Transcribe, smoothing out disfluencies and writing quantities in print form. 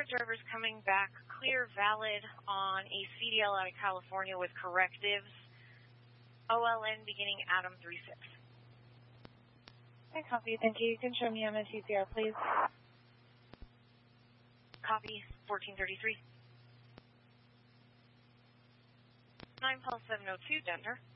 Spirit driver's coming back clear, valid on a CDL out of California with correctives. OLN beginning Adam 36. I copy. Thank you. You can show me MSCCR, please. Copy 1433. 9 Pulse 702, Denver.